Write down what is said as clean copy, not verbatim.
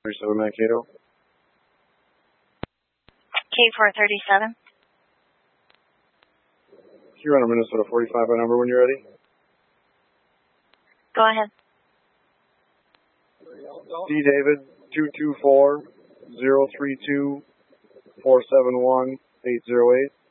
37 Mankato. K437. You run a Minnesota 45 by number when you're ready. Go ahead. D. David 224-032-471-808.